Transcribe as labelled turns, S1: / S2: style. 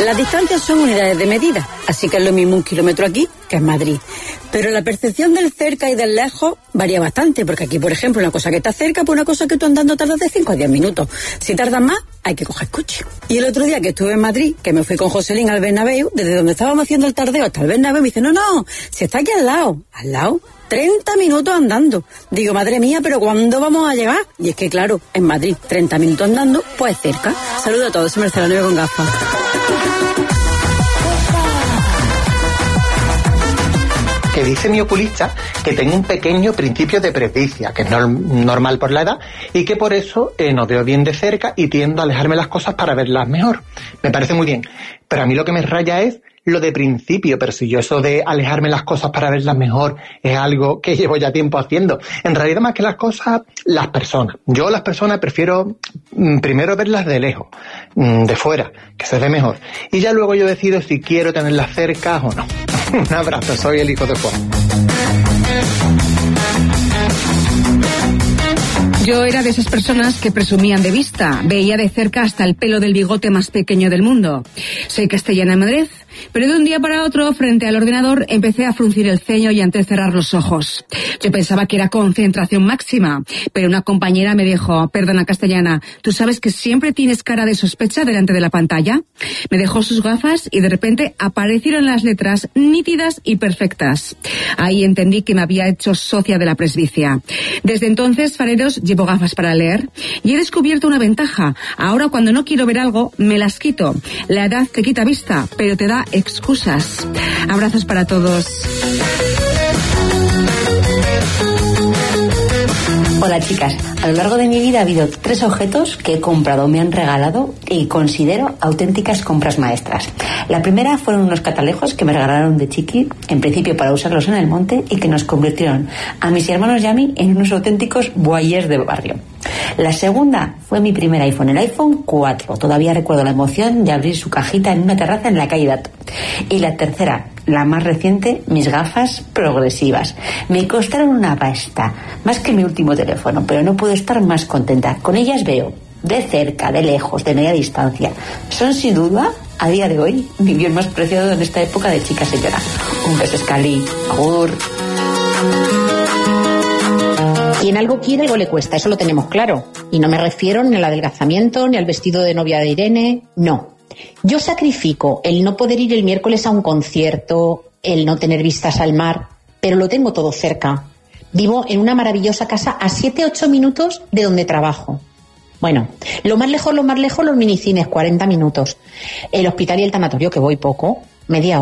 S1: Las distancias son unidades de medida, así que es lo mismo un kilómetro aquí que en Madrid. Pero la percepción del cerca y del lejos varía bastante, porque aquí, por ejemplo, una cosa que está cerca, pues una cosa que tú andando tardas de 5 a 10 minutos. Si tardas más, hay que coger coche. Y el otro día que estuve en Madrid, que me fui con Joselín al Bernabéu, desde donde estábamos haciendo el tardeo hasta el Bernabéu, me dice, no, si está aquí al lado, 30 minutos andando. Digo, madre mía, ¿pero cuándo vamos a llegar? Y es que, claro, en Madrid, 30 minutos andando, pues cerca. Saludos a todos, soy Marcela Nueve con gafas.
S2: Que dice mi oculista que tengo un pequeño principio de presbicia, que es normal por la edad, y que por eso no veo bien de cerca y tiendo a alejarme las cosas para verlas mejor. Me parece muy bien, pero a mí lo que me raya es lo de principio, pero si yo eso de alejarme las cosas para verlas mejor es algo que llevo ya tiempo haciendo. En realidad, más que las cosas, las personas. Yo las personas prefiero primero verlas de lejos, de fuera, que se ve mejor. Y ya luego yo decido si quiero tenerlas cerca o no. Un abrazo, soy el hijo de Juan.
S3: Yo era de esas personas que presumían de vista, veía de cerca hasta el pelo del bigote más pequeño del mundo. Soy castellana en Madrid, pero de un día para otro, frente al ordenador, empecé a fruncir el ceño y a entrecerrar los ojos. Yo pensaba que era concentración máxima, pero una compañera me dijo, perdona castellana, ¿tú sabes que siempre tienes cara de sospecha delante de la pantalla? Me dejó sus gafas y de repente aparecieron las letras nítidas y perfectas. Ahí entendí que me había hecho socia de la presbicia. Desde entonces, fareros, llevo gafas para leer y he descubierto una ventaja. Ahora cuando no quiero ver algo, me las quito. La edad te quita vista, pero te da excusas. Abrazos para todos.
S4: Hola chicas, a lo largo de mi vida ha habido 3 objetos que he comprado, me han regalado y considero auténticas compras maestras. La primera fueron unos catalejos que me regalaron de chiqui, en principio para usarlos en el monte, y que nos convirtieron a mis hermanos y a mí en unos auténticos voyeurs de barrio. La segunda fue mi primer iPhone, el iPhone 4. Todavía recuerdo la emoción de abrir su cajita en una terraza en la calle Dato. Y la tercera, la más reciente, mis gafas progresivas. Me costaron una pasta, más que mi último teléfono, pero no puedo estar más contenta. Con ellas veo de cerca, de lejos, de media distancia. Son sin duda, a día de hoy, mi bien más preciado en esta época de chica señora. Un beso, Scali. Agur.
S5: Quien algo quiere, algo le cuesta, eso lo tenemos claro. Y no me refiero ni al adelgazamiento, ni al vestido de novia de Irene, no. Yo sacrifico el no poder ir el miércoles a un concierto, el no tener vistas al mar, pero lo tengo todo cerca. Vivo en una maravillosa casa a 7-8 minutos de donde trabajo. Bueno, lo más lejos, los minicines, 40 minutos. El hospital y el tanatorio, que voy poco, media hora.